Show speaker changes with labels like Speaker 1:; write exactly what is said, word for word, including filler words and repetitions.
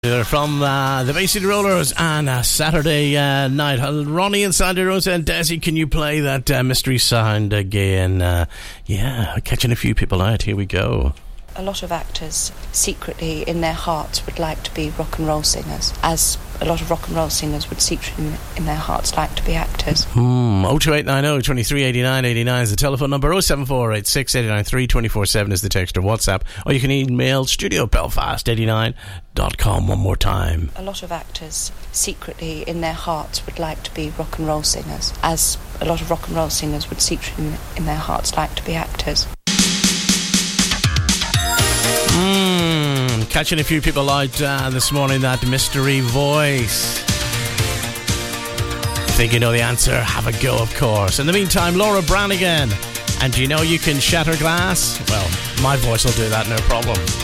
Speaker 1: From uh, the Bay City Rollers and uh, Saturday uh, night. Ronnie and Sandra Rose and Desi, can you play that uh, mystery sound again? Uh, yeah, catching a few people out. Here we go.
Speaker 2: A lot of actors secretly in their hearts would like to be rock and roll singers, as a lot of rock and roll singers would secretly in, in their hearts like to be actors.
Speaker 1: Hmm. oh two eight nine oh, two three eight nine eight nine is the telephone number. oh seven four eight six eight nine three two four seven is the text or WhatsApp. Or you can email studio belfast eighty-nine dot com. One more time.
Speaker 2: A lot of actors secretly in their hearts would like to be rock and roll singers, as a lot of rock and roll singers would secretly in, in their hearts like to be actors.
Speaker 1: Mmm, catching a few people out uh, this morning, that mystery voice. Think you know the answer? Have a go, of course. In the meantime, Laura Branigan. And do you know you can shatter glass? Well, my voice will do that, no problem.